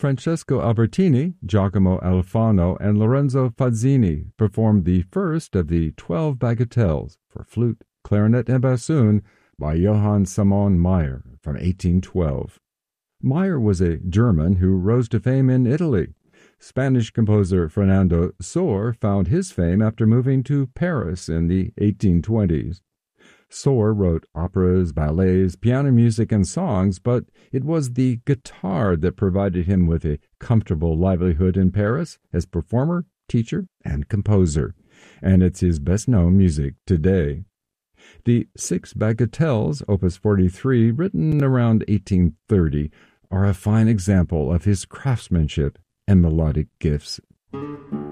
Francesco Albertini, Giacomo Alfano, and Lorenzo Fazzini performed the first of the 12 bagatelles for flute, clarinet, and bassoon by Johann Simon Mayr from 1812. Mayr was a German who rose to fame in Italy. Spanish composer Fernando Sor found his fame after moving to Paris in the 1820s. Sor wrote operas, ballets, piano music, and songs, but it was the guitar that provided him with a comfortable livelihood in Paris as performer, teacher, and composer, and it's his best-known music today. The 6 bagatelles, opus 43, written around 1830, are a fine example of his craftsmanship and melodic gifts.